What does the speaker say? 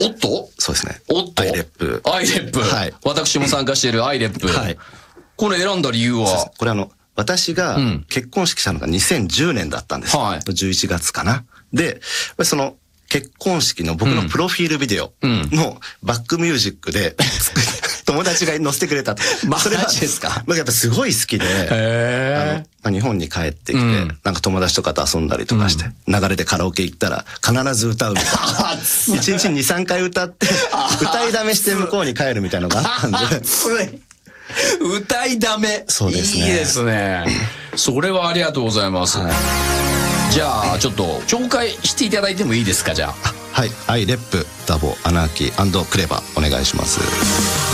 おっとそうですね。 おっとアイレップ。 アイレップ。 はい。 私も参加しているアイレップ。 はい。 これ選んだ理由は？ これ私が結婚式したのが2010年だったんです。 はい。 11月かな。で、その結婚式の僕のプロフィールビデオのバックミュージックで、友達が載せてくれたと。 それマジですか？ やっぱすごい好きで、日本に帰ってきて、なんか友達とかと遊んだりとかして、流れでカラオケ行ったら必ず歌うみたいな。1日に2、3回歌って、歌いだめして向こうに帰るみたいなのがあったんで。 歌いだめ。 そうですね。 いいですね。それはありがとうございます。じゃあ、ちょっと紹介していただいてもいいですか、じゃあ。 はい。アイレップ、ダボ、アナーキー&クレバーお願いします。